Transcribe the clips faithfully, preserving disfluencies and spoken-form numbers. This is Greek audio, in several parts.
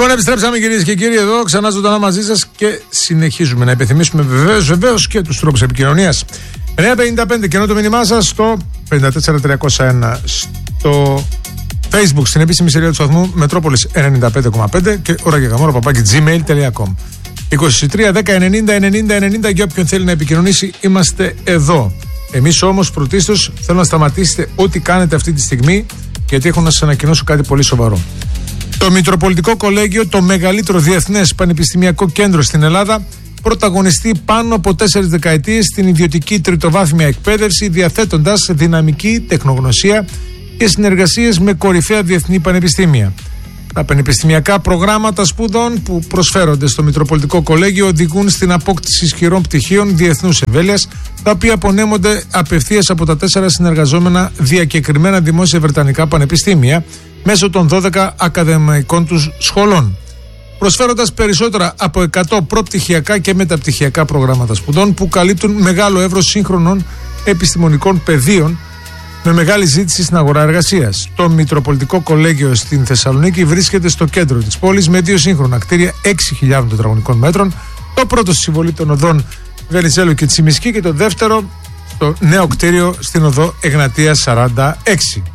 Λοιπόν, επιστρέψαμε κυρίες και κύριοι εδώ, ξανά ζωντανά μαζί σας και συνεχίζουμε να υπενθυμίσουμε βεβαίως, βεβαίως και τους τρόπους επικοινωνίας. εννιά πενήντα πέντε και ενώ το μήνυμά σας στο πέντε τέσσερα τριακόσια ένα, στο Facebook, στην επίσημη σελίδα του σταθμού Μετρόπολης ενενήντα πέντε κόμμα πέντε και ώρα και γαμόρα παπάκι gmail τελεία com. είκοσι τρία δέκα ενενήντα ενενήντα ενενήντα για όποιον θέλει να επικοινωνήσει, είμαστε εδώ. Εμείς όμως πρωτίστως θέλω να σταματήσετε ό,τι κάνετε αυτή τη στιγμή, γιατί έχω να σας ανακοινώσω κάτι πολύ σοβαρό. Το Μητροπολιτικό Κολέγιο, το μεγαλύτερο διεθνές πανεπιστημιακό κέντρο στην Ελλάδα, πρωταγωνιστεί πάνω από τέσσερις δεκαετίες στην ιδιωτική τριτοβάθμια εκπαίδευση, διαθέτοντας δυναμική τεχνογνωσία και συνεργασίες με κορυφαία διεθνή πανεπιστήμια. Τα πανεπιστημιακά προγράμματα σπουδών που προσφέρονται στο Μητροπολιτικό Κολέγιο οδηγούν στην απόκτηση ισχυρών πτυχίων διεθνούς εμβέλειας, τα οποία απονέμονται απευθείας από τα τέσσερα συνεργαζόμενα διακεκριμένα δημόσια βρετανικά πανεπιστήμια μέσω των δώδεκα ακαδημαϊκών τους σχολών, προσφέροντας περισσότερα από εκατό προπτυχιακά και μεταπτυχιακά προγράμματα σπουδών που καλύπτουν μεγάλο εύρος σύγχρονων επιστημονικών πεδίων με μεγάλη ζήτηση στην αγορά εργασίας. Το Μητροπολιτικό Κολέγιο στην Θεσσαλονίκη βρίσκεται στο κέντρο της πόλης με δύο σύγχρονα κτίρια έξι χιλιάδων τετραγωνικών μέτρων, το πρώτο στη συμβολή των οδών Βενιζέλου και Τσιμισκή και το δεύτερο στο νέο κτίριο στην οδό Εγνατίας σαράντα έξι.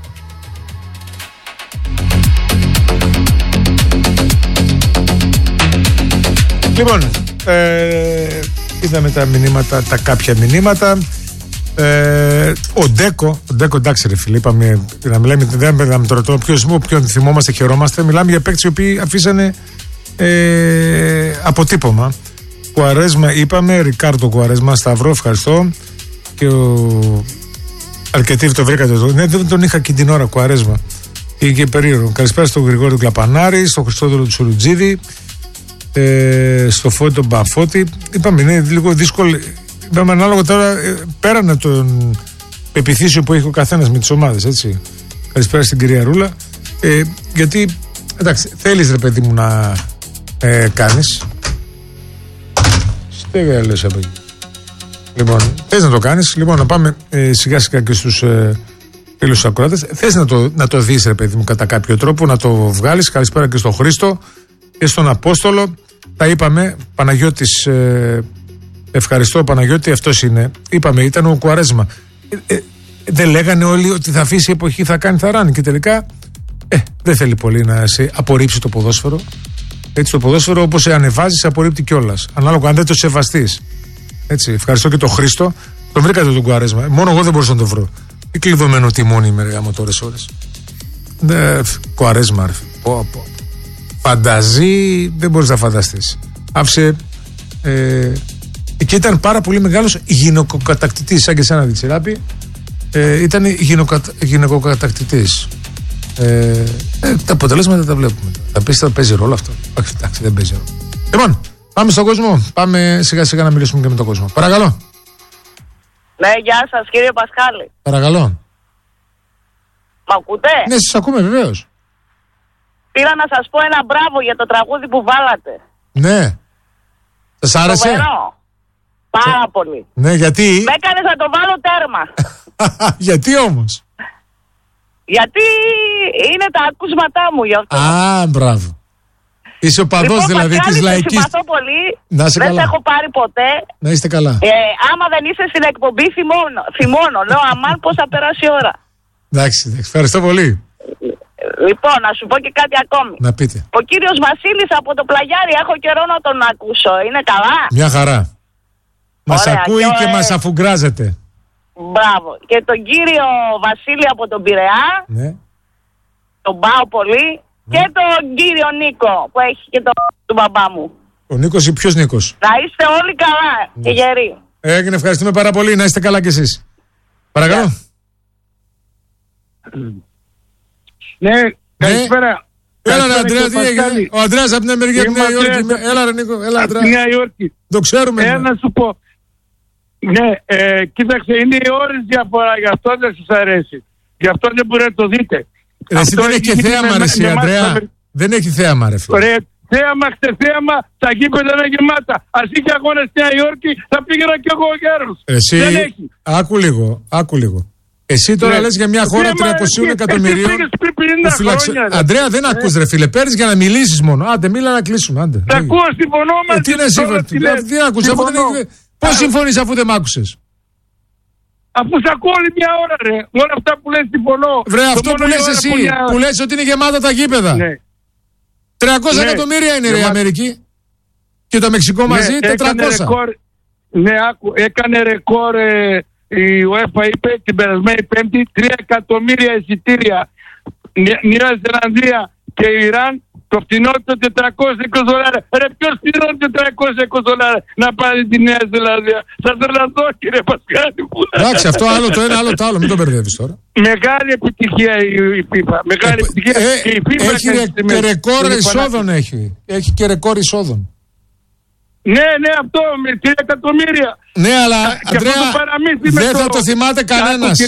Λοιπόν, ε, είδαμε τα μηνύματα, τα κάποια μηνύματα. Ε, ο Ντέκο, ο Ντέκο, εντάξει ρε φίλε, είπαμε να μιλάμε, δεν μιλάμε τώρα το ποιον θυμόμαστε, χαιρόμαστε. Μιλάμε για παίκτες οι οποίοι αφήσανε ε, αποτύπωμα. Κουαρέσμα, είπαμε, Ρικάρντο Κουαρέσμα, Σταυρό, ευχαριστώ. Και ο αρκετοί το βρήκατε εδώ. Ναι, δεν τον είχα και την ώρα Κουαρέσμα. Και περίεργο. Καλησπέρα στον Γρηγόρη του Κλαπανάρη, στον Χριστόδωρο του Σουρουτζίδη, ε, στο Φώτη τον Μπαφώτη. Είπαμε, είναι λίγο δύσκολο. Είπαμε ανάλογα τώρα, ε, πέρανε τον πεπιθήσιο που έχει ο καθένας με τις ομάδες, έτσι. Καλησπέρα στην κυρία Ρούλα. Ε, γιατί, εντάξει, θέλεις ρε παιδί μου να ε, κάνεις. Στέγα λες από εκεί. Λοιπόν, θες να το κάνεις. Λοιπόν, να πάμε ε, σιγά σιγά και στους ε, φίλους ακροατές. Θες να το, να το δεις ρε παιδί μου κατά κάποιο τρόπο, να το βγάλεις. Καλησπέρα και στον Χρήστο και στον Απόστολο. Τα είπαμε, Παναγιώτης... Ε, Ευχαριστώ Παναγιώτη, αυτός είναι. Είπαμε, ήταν ο Κουαρέσμα. Ε, ε, δεν λέγανε όλοι ότι θα αφήσει η εποχή, θα κάνει θαράνι. Και τελικά ε, δεν θέλει πολύ να σε απορρίψει το ποδόσφαιρο. Έτσι, το ποδόσφαιρο όπως σε ανεβάζει, σε απορρίπτει κιόλας. Ανάλογα αν δεν το σεβαστείς. Έτσι, ευχαριστώ και τον Χρήστο. Τον βρήκατε τον Κουαρέσμα. Μόνο εγώ δεν μπορούσα να τον βρω. Τι κλειδωμένο τιμόνι με ρεγάμο τόρες ώρες. Ε, Κουαρέσμα, ρε. Πω, πω. Φανταζή, δεν μπορείς να φανταστείς. Άφησε. Ε, Και ήταν πάρα πολύ μεγάλος γυναικοκατακτητής, σαν και εσένα Διτσιράπη. Ε, ήταν γυναικοκα, γυναικοκατακτητής. Ε, ε, τα αποτελέσματα τα βλέπουμε. Θα πεις θα παίζει ρόλο αυτό. Όχι, εντάξει, δεν παίζει ρόλο. Λοιπόν, πάμε στον κόσμο. Πάμε σιγά σιγά να μιλήσουμε και με τον κόσμο. Παρακαλώ. Ναι, γεια σας κύριε Πασχάλη. Παρακαλώ. Μ' ακούτε? Ναι, σας ακούμε βεβαίως. Πήρα να σας πω ένα μπράβο για το τραγούδι που βάλατε. Ναι. Σας άρεσε? Φοβερό. Πάρα πολύ. Ναι, γιατί? Με έκανες να το βάλω τέρμα. Γιατί όμως? Γιατί είναι τα ακούσματά μου γι' αυτό. Α, μπράβο. Είσαι ο παδός λοιπόν, δηλαδή Πασχάλη, της λαϊκής. Συμπαθώ πολύ. Να είσαι δεν καλά. σε έχω πάρει ποτέ. Να είστε καλά. Ε, άμα δεν είσαι στην εκπομπή θυμώνω. θυμώνω. Λέω αμάν πώς θα περάσει η ώρα. Εντάξει, ευχαριστώ πολύ. Λοιπόν, να σου πω και κάτι ακόμη. Να πείτε. Ο κύριος Βασίλης από το Πλαγιάρι, έχω καιρό να τον ακούσω. Είναι καλά? Μια χαρά. Μας Ωραία, ακούει και, και και μας αφουγκράζεται. Μπράβο. Και τον κύριο Βασίλη από τον Πειραιά. Ναι. Τον πάω πολύ. Ναι. Και τον κύριο Νίκο που έχει και τον του μπαμπά μου. Ο Νίκος ή ποιος Νίκος? Να είστε όλοι καλά, ναι. Και γεροί. Έγινε, ευχαριστούμε πάρα πολύ. Να είστε καλά κι εσείς. Παρακαλώ. Ναι, καλησπέρα. Έλα ρε Αντρέα, τι έγινε? Ο Αντρέας από την μεριά του Νέα Υόρκη. Έλα ρε Νίκο, έλα Αντρέα. Νέα Υόρκη. Το ξέρουμε. Ε, να σου πω. Ναι, ε, κοίταξε, είναι η ώρες διαφορά, γι' αυτό δεν σας αρέσει. Γι' αυτό δεν μπορείτε να το δείτε. Εσύ δεν έχει και θέαμα ρε εσύ Αντρέα. Δεν έχει θέαμα ρε φίλε. Ωραία, θέαμα, χτε θέαμα, τα γήπεδα είναι γεμάτα. Ας είχε αγώνες στη Νέα Υόρκη, θα πήγαινα κι εγώ γέρος. Εσύ, δεν έχει. Άκου λίγο, άκου λίγο. Εσύ τώρα ναι. λες για μια χώρα τριακόσια εκατομμυρίων. Εσύ πήγες πριν πενήντα χρόνια. Αντρέα, δεν ε. ακούς ρε φίλε, παίρνεις για να μιλήσεις μόνο. Άντε, μίλα να κλείσουμε. Άντε. Τα ακούω, συμφωνώ μαζί. Ε, τι είναι σύμφωνο, τι, τι ακούς, αφού δεν είναι... Πώς συμφωνείς αφού δεν μ' άκουσες? Αφού σ' ακούω όλη μια ώρα ρε, όλα αυτά που λες συμφωνώ. Βρε, αυτό που λες εσύ, που, μια... που λες ότι είναι γεμάτα τα γήπεδα. Ναι. τριακόσια ναι. εκατομμύρια είναι ρε η Αμερική. Και το Μεξικό ναι, μαζί τετρακόσια. Ρεκόρ, ναι, άκου, έκανε ρεκόρ ε, η UEFA είπε την περασμένη Πέμπτη τρία εκατομμύρια εισιτήρια. Νέα Ζηλανδία και Ιράν το φτηνότερο τετρακόσια είκοσι δολάρια. Ρε ποιος φτηνότερο τετρακόσια είκοσι δολάρια να πάρει τη Νέα Ζηλανδία? Θα τρελαθώ κύριε Πασχάλη. Εντάξει, αυτό άλλο το ένα, άλλο το άλλο, μην το μπερδεύεις τώρα. Μεγάλη επιτυχία η FIFA. Μεγάλη ε, επιτυχία ε, και η FIFA έχει ρε, και ρεκόρ εισόδων έχει. Έχει και ρεκόρ εισόδων. Ναι, ναι, αυτό με τρία εκατομμύρια. Ναι, αλλά Αντρέα, δεν θα το θυμάται κανένας.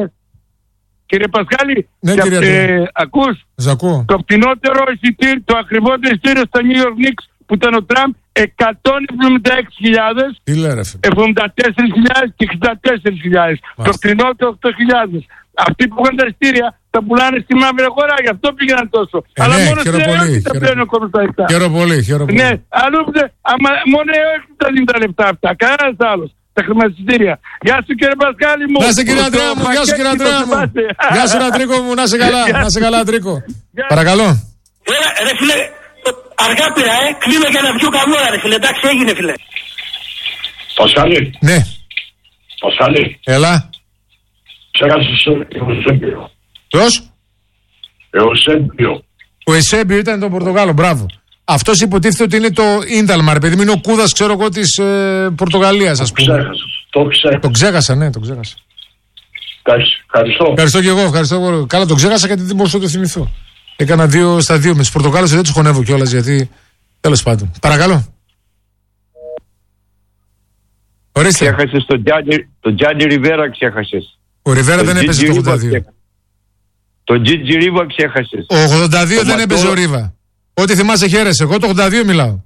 Κύριε Πασχάλη, ναι, και, κύριε ε, ακούς, το φτηνότερο εισιτήριο, το ακριβότερο εισιτήριο στα New York Knicks που ήταν ο Τραμπ, εκατόν εβδομήντα έξι χιλιάδες, εβδομήντα τέσσερις χιλιάδες και εξήντα τέσσερις χιλιάδες. Το φτηνότερο οκτώ χιλιάδες. Αυτοί που έχουν τα εισιτήρια τα πουλάνε στη μαύρη αγορά, γι' αυτό πήγαιναν τόσο. Ε, αλλά ναι, μόνο σε όχι τα πλέον ακόμα στα λεφτά. Χαίρομαι πολύ, χαίρομαι πολύ. Ναι, αλλού μόνο όχι τα δίνουν τα λεφτά αυτά, κανένας άλλος. Τα χρηματιστήρια. Γεια σου κύριε Πασχάλη μου. Να σε κύριε Αντρέα μου, γεια σου κύριε Αντρέα μου. Γεια σου Αντρίκο μου, να σε καλά, να σε καλά Αντρίκο. Παρακαλώ. Έλα ρε φίλε, αργά πήρα ε, κλείνω για να βγει ο καμόρα ρε φίλε, εντάξει έγινε φίλε. Πασχάλη. Ναι. Πασχάλη. Έλα. Ξέχασες ο Εusebio. Ποιος? Εusebio. Ο Eusebio ήταν το Πορτογάλο, μπράβο. Αυτός υποτίθεται ότι είναι το Ίνταλμα, ρε παιδί μου, είναι ο Κούδας, ξέρω εγώ, της ε, Πορτογαλίας, ας πούμε. Το ξέχασα. Το ξέχασα, ναι, το ξέχασα. Ευχαριστώ. Ευχαριστώ και εγώ, ευχαριστώ. Καλά, το ξέχασα γιατί δεν μπορούσα να το θυμηθώ. Έκανα δύο στα δύο με τις Πορτογάλες, δεν τους χωνεύω κιόλας, γιατί τέλος πάντων. Παρακαλώ. Ορίστε. Ξέχασες τον Τζάνι, τον Τζάνι Ριβέρα ξέχασες. Ο Ριβέρα δεν έπαιζε το ογδόντα δύο. Τον Τζίτζι Ρίβα ξέχασες. Ο ογδόντα δύο δεν έπαιζε ο Ρίβα. Ό,τι θυμάσαι χαίρεσαι. Εγώ το ογδόντα δύο μιλάω.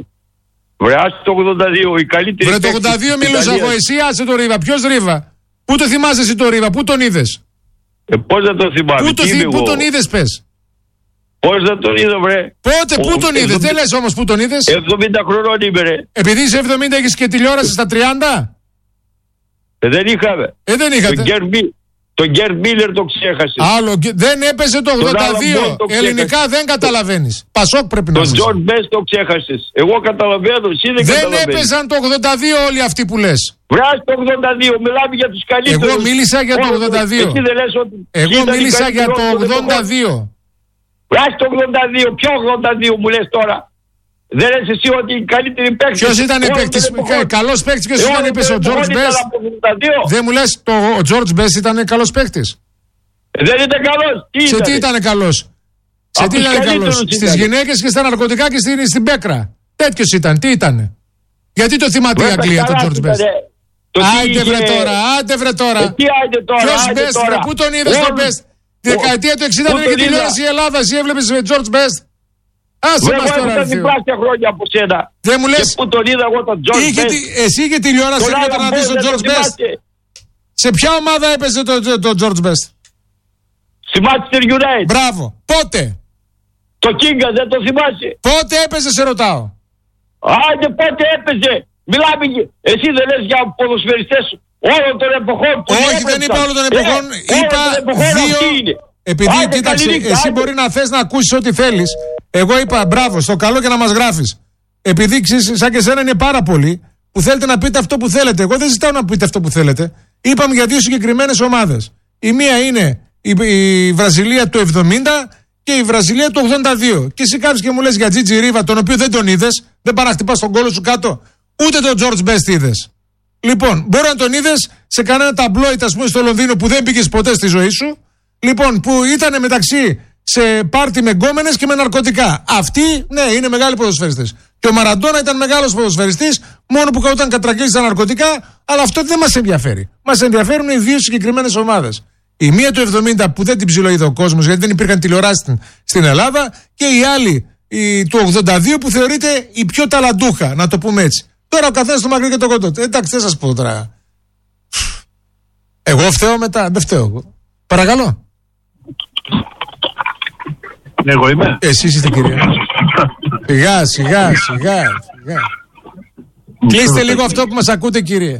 Βρε, άσε το ογδόντα δύο, η καλύτερη. Βρε, το ογδόντα δύο μιλούσα εγώ. Εσύ άσε το Ρίβα. Ποιος Ρίβα? Πού το θυμάσαι εσύ το Ρίβα? Πού τον είδες? Ε, πώς δεν το θυμάμαι? Πού, το θυ... πού τον είδες πες? Πώς δεν τον είδα βρε? Πότε, πού τον είδες? Δεν λες όμως πού τον είδες? εβδομήντα χρονών είμαι ρε. Επειδή είσαι εβδομήντα έχεις και τηλεόραση στα τριάντα? Ε, δεν είχαμε. Ε, δεν είχατε. Τον Γκέρ Μίλλερ το ξέχασε. Άλλο, δεν έπαιζε το ογδόντα δύο. Ελληνικά δεν καταλαβαίνεις. Πασόκ πρέπει να είσαι. Τον Τζον Μπες το ξέχασες. Εγώ καταλαβαίνω, εσύ δεν καταλαβαίνεις. Δεν έπαιζαν το ογδόντα δύο όλοι αυτοί που λες. Βράζει το ογδόντα δύο, μιλάμε για τους καλύτερους. Εγώ μίλησα για το ογδόντα δύο. Εσύ δεν λες ότι Εγώ μίλησα για το ογδόντα δύο. Βράζει το ογδόντα δύο, ποιο ογδόντα δύο μου λες τώρα? Δεν λες εσύ ότι η καλύτερη παίκτης. Ποιος ήταν παίκτης, καλός παίκτης, ποιος ήταν, είπες, ο George Best? Δεν μου λες, το, ο George Best ήταν καλός παίκτης. Δεν ήταν καλός, τι σε τι ήταν καλός? Σε τι ήταν καλός? Στις γυναίκες και στα ναρκωτικά και στην, στην πέκρα. Τέτοιος ήταν, τι ήτανε? Γιατί το θυμάται η Αγγλία το George Best? Άντε βρε τώρα, άντε βρε τώρα. Ποιος Best, πού τον είδες τον Best? Τη δεκαετία του εξήντα δεν είχε τηλεόραση η Ελλάδα, εσύ έβλεπες George Best? Άσε μας τώρα ρε φίλε. Χρόνια από σένα. Δεν μου λες. Πού τον είδα εγώ τον George Best. Εσύ είχε τηλεόραση για να δεις τον George Best. Σε ποια ομάδα έπαιζε το George Best? Στη Manchester United. Μπράβο. Πότε? Το Kinga δεν το θυμάσαι? Πότε έπαιζε σε ρωτάω? Άντε πότε έπαιζε? Μιλάμε, εσύ δεν λες για ποδοσφαιριστές όλων των εποχών που όχι δεν είπα όλων των εποχών, ε, είπα δύο. Επειδή άντε, κοίταξε, εσύ άντε. Μπορεί να θες να ακούσεις ό,τι θέλεις. Εγώ είπα μπράβο, στο καλό και να μας γράφεις. Επειδή ξέρεις, σαν και εσένα είναι πάρα πολλοί που θέλετε να πείτε αυτό που θέλετε. Εγώ δεν ζητάω να πείτε αυτό που θέλετε. Είπαμε για δύο συγκεκριμένες ομάδες. Η μία είναι η, η Βραζιλία του εβδομήντα και η Βραζιλία του ογδόντα δύο. Και εσύ κάποιος και μου λες για Τζίτζι Ρίβα, τον οποίο δεν τον είδες, δεν πάνε να χτυπάς τον κόλο σου κάτω. Ούτε τον George Best είδες. Λοιπόν, μπορεί να τον είδες σε κανένα ταμπλόιτ, ας πούμε, στο Λονδίνο που δεν πήγες ποτέ στη ζωή σου. Λοιπόν, που ήταν μεταξύ σε πάρτι με γκόμενες και με ναρκωτικά. Αυτοί, ναι, είναι μεγάλοι ποδοσφαιριστές. Και ο Μαραντόνα ήταν μεγάλος ποδοσφαιριστής, μόνο που όταν κατρακύλει τα ναρκωτικά, αλλά αυτό δεν μας ενδιαφέρει. Μας ενδιαφέρουν οι δύο συγκεκριμένες ομάδες. Η μία του εβδομήντα που δεν την ψιλοείδε ο κόσμος, γιατί δεν υπήρχαν τηλεοράσεις στην Ελλάδα, και η άλλη η, του ογδόντα δύο που θεωρείται η πιο ταλαντούχα, να το πούμε έτσι. Τώρα ο καθένας το μακρύ και το κοντό. Εντάξει, δεν σας πω τώρα. Εγώ φταίω μετά, δεν φταίω εγώ. Παρακαλώ. Εγώ είμαι. Εσείς είστε, κύριε. Σιγά, σιγά, σιγά, σιγά. Κλείστε λίγο αυτό που μας ακούτε, κύριε.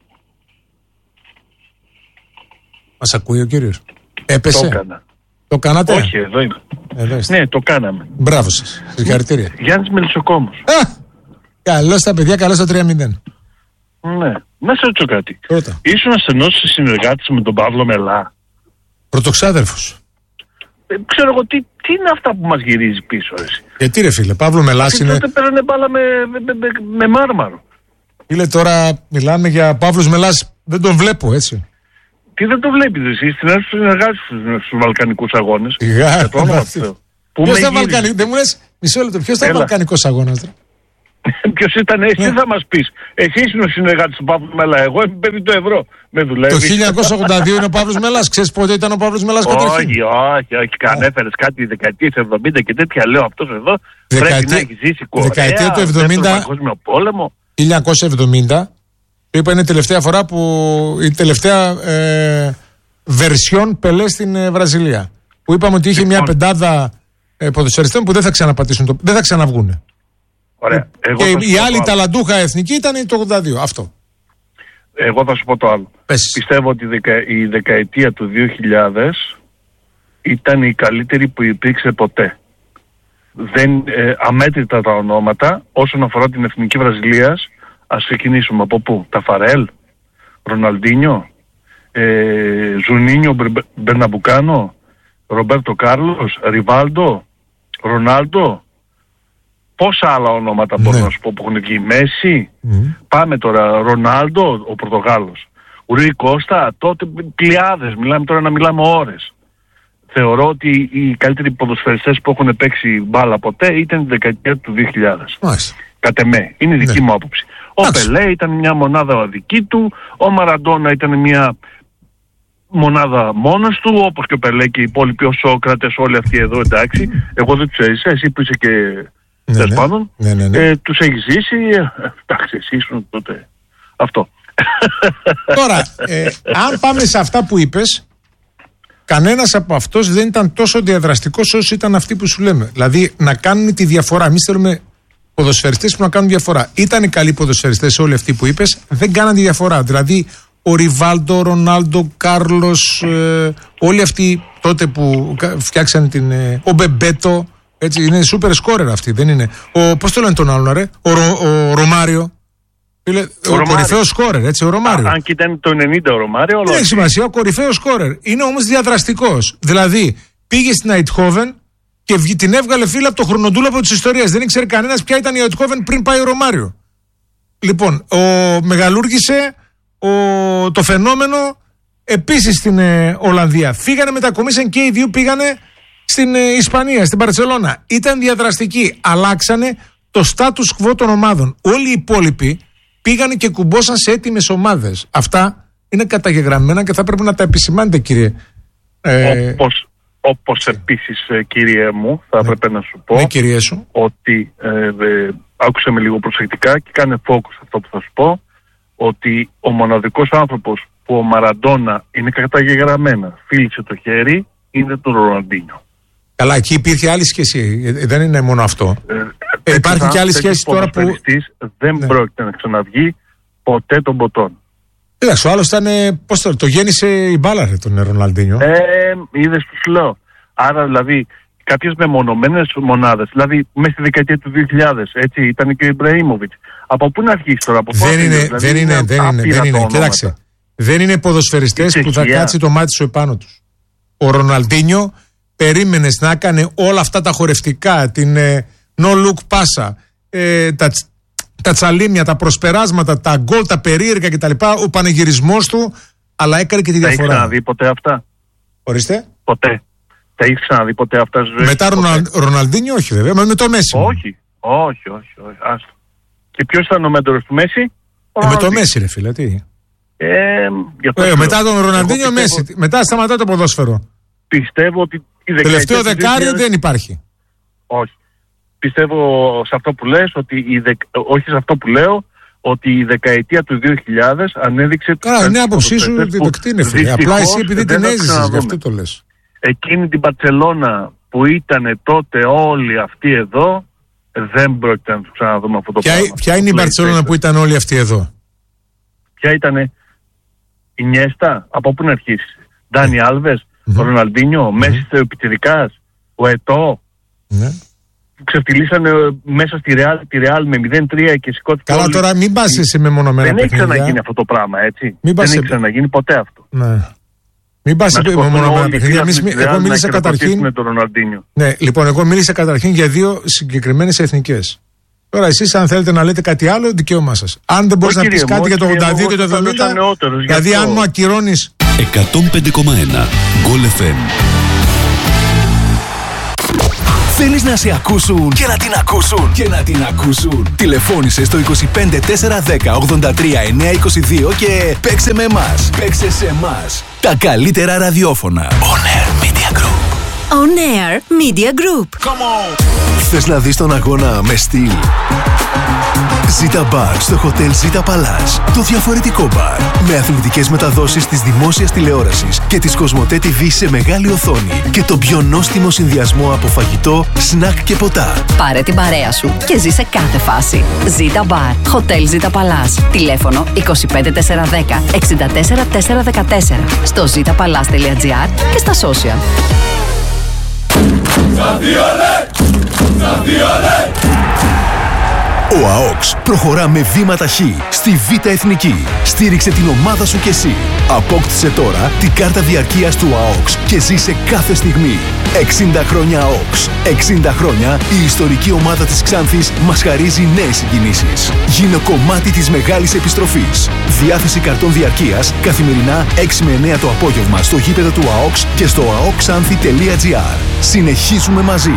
Μας ακούει ο κύριος? Έπεσε. Το έκανα. Το κάνατε? Όχι, εδώ είμαι. Εδώ είστε. Ναι, το κάναμε. Μπράβο σας. Συγχαρητήρια. Γιάννης Μελισσοκόμος. Α! Καλώς τα παιδιά, καλώς το τρία μηδέν. Ναι. Να σε ρωτήσω κάτι. Ρώτα. Ήσουν ασθενός συνεργάτης με τον Παύλο Μελά. Πρωτοξάδερφος. Ε, ξέρω εγώ τι, τι είναι αυτά που μας γυρίζει πίσω, εσύ. Γιατί ρε φίλε, Παύλο Μελάς Τι είναι. τότε πέρανε μπάλα με, με, με, με, με μάρμαρο. Φίλε, τώρα μιλάμε για Παύλος Μελάς, δεν τον βλέπω έτσι. Τι δεν το βλέπεις εσύ, στην αρχή συνεργάτης στους Βαλκανικούς αγώνες. Σιγά. Για το όνομα του Θεού. Πού Ποιος με ήταν γύριζε. Βαλκανικό, δεν μου λες, μισό λεπτό, ποιος ήταν Έλα. Βαλκανικός αγώνας τώρα? Ποιος ήταν, εσύ Ναι. τι θα μας πεις. Εσύ ήσουν ο συνεργάτης του Παύλου Μελά. Εγώ είμαι παιδί το ευρώ. Με δουλεύει. Το χίλια εννιακόσια ογδόντα δύο είναι ο Παύλος Μελάς. Ξέρεις πότε ήταν ο Παύλος Μελάς καταρχήν? Όχι, όχι, όχι. Ανέφερες κάτι δεκαετίες εβδομήντα και τέτοια. Λέω αυτός εδώ πρέπει Δεκαετία- να έχει ζήσει Κορέα, δεκαετία του εβδομήντα. Δεύτερο Παγκόσμιο Πόλεμο. χίλια εννιακόσια εβδομήντα. Το είπα, είναι η τελευταία φορά που. η τελευταία ε, βερσιόν Πελέ στην ε, Βραζιλία. Που είπαμε ότι είχε μια Λοιπόν. πεντάδα ε, ποδοσφαιριστών που δεν θα ξαναπατήσουν. Το, δεν θα ξαναβγούνε. Ωραία. Εγώ Και θα σου η πω άλλη το άλλο. ταλαντούχα εθνική ήταν το ογδόντα δύο. Αυτό. Εγώ θα σου πω το άλλο. Πες. Πιστεύω ότι η, δεκα... η δεκαετία του δύο χιλιάδες ήταν η καλύτερη που υπήρξε ποτέ. Δεν, ε, αμέτρητα τα ονόματα όσον αφορά την εθνική Βραζιλίας. Ας ξεκινήσουμε από πού? Ταφαρέλ, Ροναλντίνιο, ε, Ζουνίνιο Μπερ- Μπερναμπουκάνο, Ρομπέρτο Κάρλος, Ριβάλντο, Ρονάλντο. Πόσα άλλα ονόματα μπορώ Ναι. να σου πω που έχουν βγει? Μέση. Μμ. Πάμε τώρα, Ρονάλντο, ο Πορτογάλος. Ρουί Κώστα, τότε πλειάδες, μιλάμε τώρα να μιλάμε ώρες. Θεωρώ ότι οι καλύτεροι ποδοσφαιριστές που έχουν παίξει μπάλα ποτέ ήταν τη δεκαετία του δύο χιλιάδες. Μάλιστα. Κατ' εμέ, είναι δική Ναι. μου άποψη. Ο Εντάξει. Πελέ ήταν μια μονάδα δική του, ο Μαραντόνα ήταν μια μονάδα μόνος του, όπως και ο Πελέ και οι υπόλοιποι, ο Σόκρατες, όλοι αυτοί εδώ, εντάξει. Εγώ δεν τους έζησα, εσύ που είσαι και Ναι, τέλος ναι. πάντων, Ναι, ναι, ναι. ε, τους έχεις ζήσει, ε, εντάξει, εσύ ήσουν τότε. Αυτό. Τώρα, ε, αν πάμε σε αυτά που είπες, κανένας από αυτός δεν ήταν τόσο διαδραστικός όσο ήταν αυτοί που σου λέμε. Δηλαδή να κάνουν τη διαφορά. Εμείς θέλουμε ποδοσφαιριστές που να κάνουν διαφορά. Ήταν οι καλοί ποδοσφαιριστές όλοι αυτοί που είπες, δεν κάναν τη διαφορά. Δηλαδή ο Ριβάλντο, ο Ρονάλντο, Κάρλος, ε, όλοι αυτοί τότε που κα- φτιάξαν την. Ε, ο Μπεμπέτο, έτσι, είναι super scorer αυτοί, δεν είναι. Ο, πώς το λένε τον άλλον, ρε, ο, Ρο, ο Ρωμάριο. Φίλε, ο Ρωμάριο. κορυφαίος σκόρερ, έτσι, ο Ρωμάριο. Αν και ήταν το ενενήντα ο Ρωμάριο, Δεν αλλά έχει σημασία, ο κορυφαίος σκόρερ. Είναι όμως διαδραστικός. Δηλαδή, πήγε στην Αιτχόβεν και βγη- την έβγαλε φίλα από το χρονοτούλαπο της ιστορίας. Δεν ήξερε κανένας ποια ήταν η Αιτχόβεν πριν πάει ο Ρωμάριο. Λοιπόν, ο μεγαλούργησε ο, το φαινόμενο επίσης στην ε, Ολλανδία. Φύγανε, μετακομίσαν και οι δύο πήγανε στην ε, Ισπανία, στην Μπαρτσελώνα. Ήταν διαδραστικοί. Αλλάξανε το status quo των ομάδων. Όλοι οι υπόλοιποι πήγανε και κουμπώσαν σε έτοιμες ομάδες. Αυτά είναι καταγεγραμμένα και θα πρέπει να τα επισημάνετε, κύριε. Ε, όπως, όπως επίσης, ε, κύριε μου, θα έπρεπε να σου πω ναι, κύριε σου. ότι ε, ε, άκουσε με λίγο προσεκτικά και κάνε focus αυτό που θα σου πω, ότι ο μοναδικός άνθρωπος που ο Μαραντόνα είναι καταγεγραμμένα φίλησε το χέρι είναι το Ροναλντίνιο. Καλά, εκεί υπήρχε άλλη σχέση. Ε, δεν είναι μόνο αυτό. Ε, υπάρχει τέτοιος και άλλη τέτοιος σχέση τώρα που- ποδοσφαιριστής δεν Ναι. πρόκειται να ξαναβγεί ποτέ των ποτών. Κοίταξε, ο άλλος ήταν. ε, Πώς το, το γέννησε η μπάλα, ρε, τον Ροναλντίνιο. Ε, είδες που σου λέω. Άρα δηλαδή κάποιες μεμονωμένες μονάδες, δηλαδή μέσα στη δεκαετία του δύο χιλιάδες, έτσι, ήταν και ο Ιμπραήμοβιτς. Από πού να αρχίσει τώρα, από πού δεν να είναι, τελειώσει, δηλαδή, δεν είναι, δεν είναι, άπειρα δεν τα είναι. ονόματα. Κοίταξε. Δεν είναι ποδοσφαιριστές Η που θα Τσεχία. κάτσει το μάτι σου επάνω τους. Ο Ροναλντίνιο περίμενες να έκανε όλα αυτά τα χορευτικά, την ε, no look πάσα, ε, τα, τς- τα τσαλίμια, τα προσπεράσματα, τα γκολ, τα περίεργα κτλ. Ο πανηγυρισμός του, αλλά έκανε και τη Τα έχεις διαφορά. ξαναδεί ποτέ αυτά? Ορίστε. Ποτέ. Τα έχεις ξαναδεί ποτέ αυτά στη ζωή Μετά σου? Ποτέ. Ροναλ, Ροναλντίνιο, όχι βέβαια, με, με το Μέση. Όχι, όχι, όχι, όχι. Άστο. Και ποιος ήταν ο μέντορος του Μέση? Ο Ε, με το Ροναλντίνιο. Μέση, ρε φίλε, τι. Ε, γι' αυτό Ε, σου μετά λέω. τον Ροναλντίνιο, Εγώ πιστεύω- Μέση. Μετά σταματά το ποδόσφαιρο. Πιστεύω ότι η δεκαετία Τελευταίο του δεκάριο δύο χιλιάδες δεν υπάρχει. Όχι. Πιστεύω σε αυτό που λες, ότι η δεκ... όχι σε αυτό που λέω, ότι η δεκαετία του δύο χιλιάδες ανέδειξε... τους Καλά, είναι καλύτερους άποψή σου ποδοσφαιριστές που δεκτή είναι, φίλε. Απλά δυστυχώς εσύ επειδή δεν την θα έζησες, γι' ξαναδούμε. αυτό το λες. Εκείνη την Μπαρτσελώνα που ήταν τότε όλοι αυτοί εδώ, δεν πρόκειται να τους ξαναδούμε αυτό το ποια, πράγμα. Ποια είναι η Μπαρτσελόνα που ήταν όλοι αυτοί εδώ? Ποια ήτανε? Η Νιέστα, από πού να αρχίσει? Ντάνι Άλβες, Mm-hmm. ο Ροναλντίνιο, mm-hmm. Μέση Θεοπιτηρικάς, ο Ετώ. Ναι. Ξεφτυλίσανε μέσα στη Ρεάλ, τη Ρεάλ με μηδέν τρία και σηκώθηκε. Καλά, όλοι. τώρα μην πας σε μεμονωμένα Δεν έχει παιχνίδια. ξαναγίνει αυτό το πράγμα, έτσι. Μην Δεν σε... έχει ξαναγίνει ποτέ αυτό. Ναι. Μην πας σε μεμονωμένα παιχνίδια. Εγώ μίλησα καταρχήν. Ναι, λοιπόν, εγώ μίλησα καταρχήν για δύο συγκεκριμένες εθνικές. Τώρα εσείς, αν θέλετε να λέτε κάτι άλλο, δικαίωμά σας. Αν δεν μπορείς να πεις κάτι για το ογδόντα δύο και το εβδομήντα, δηλαδή αν μου ακυρώνεις. εκατόν πέντε κόμμα ένα Γκολ εφ εμ. Θέλεις να σε ακούσουν και να την ακούσουν και να την ακούσουν. Τηλεφώνησε στο είκοσι πέντε τετρακόσια δέκα ογδόντα τρία εννιακόσια είκοσι δύο και παίξε με εμάς. Παίξε σε εμάς. Τα καλύτερα ραδιόφωνα. On Air Media Group. On Air Media Group. Come on. Θες να δεις τον αγώνα με στυλ? Ζήτα Μπαρ στο Hotel Ζήτα Παλάς. Το διαφορετικό μπαρ. Με αθλητικές μεταδόσεις της δημόσιας τηλεόρασης και της Κοσμοτέ τι βι σε μεγάλη οθόνη. Και το πιο νόστιμο συνδυασμό από φαγητό, σνακ και ποτά. Πάρε την παρέα σου και ζήσε κάθε φάση. Ζήτα Μπαρ. Hotel Ζήτα Παλάς. Τηλέφωνο είκοσι πέντε τετρακόσια δέκα εξήντα τέσσερα τετρακόσια δεκατέσσερα. Στο ζήτα παλάς τελεία τζι άρ και στα social. Ο ΑΟΚΣ προχωρά με βήμα ταχύ στη Β' Εθνική. Στήριξε την ομάδα σου κι εσύ. Απόκτησε τώρα την κάρτα διαρκείας του ΑΟΚΣ και ζήσε κάθε στιγμή. εξήντα χρόνια ΑΟΚΣ. εξήντα χρόνια η ιστορική ομάδα της Ξάνθης μας χαρίζει νέες συγκινήσεις. Γίνε κομμάτι της μεγάλης επιστροφής. Διάθεση καρτών διαρκείας καθημερινά έξι με εννέα το απόγευμα στο γήπεδο του ΑΟΚΣ και στο αοκξάνθη τελεία τζι άρ. Συνεχίζουμε μαζί.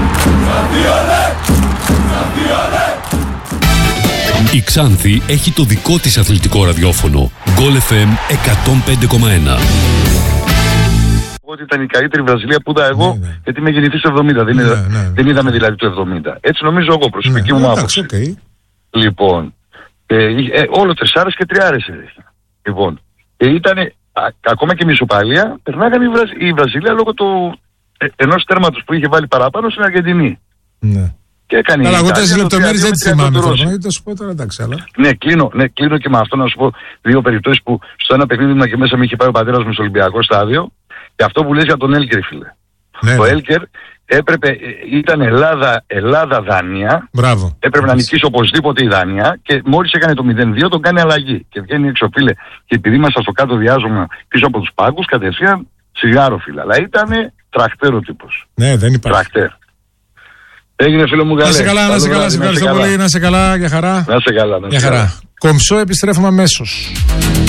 Η Ξάνθη έχει το δικό της αθλητικό ραδιόφωνο. Γκολ εφ εμ εκατόν πέντε κόμμα ένα. Ότι ήταν η καλύτερη Βραζιλία που είδα εγώ, ναι, ναι. γιατί είμαι γεννηθής το εβδομήντα. Δεν, ναι, είδα, ναι. δεν είδαμε δηλαδή το εβδομήντα. Έτσι νομίζω εγώ, προσωπική ναι, μου άποψη. Okay. Λοιπόν, ε, ε, όλο τεσσάρες και τριάρες έδειχε. Λοιπόν, ε, ήταν ακόμα και μισοπαλία, περνάγανε η, Βραζ, η Βραζιλία λόγω του ε, ενός τέρματος που είχε βάλει παραπάνω στην Αργεντινή. Ναι. Και έκανε αλλά εγώ τέσσερις λεπτομέρειες δεν τις θυμάμαι. Θα σου πω τώρα, εντάξει, αλλά. Ναι, κλείνω, ναι, κλείνω και με αυτό να σου πω δύο περιπτώσεις που στο ένα παιχνίδι μου και μέσα με είχε πάει ο πατέρας μου στο Ολυμπιακό στάδιο. Και αυτό που λες για τον Έλκερ, φίλε. Ναι, το ναι. Έλκερ έπρεπε, ήταν Ελλάδα, Ελλάδα-Δανία. Μπράβο. Έπρεπε να νικήσει οπωσδήποτε η Δανία και μόλις έκανε το μηδέν δύο τον κάνει αλλαγή. Και βγαίνει έξω, φίλε. Και επειδή ήμασταν στο κάτω διάζωμα πίσω από τους πάγκους, κατευθείαν σιγάρο, φίλε. Αλλά ήταν τρακτέρ ο τύπος. Ναι, δεν υπάρχει. Τρακτέρ. Έγινε, φίλο μου, καλέ. Να σε καλά, να σε καλά, σε ευχαριστώ πολύ. Να σε καλά, για χαρά. Να σε καλά, να σε για χαρά. Καλά. Κομψό, επιστρέφουμε αμέσως.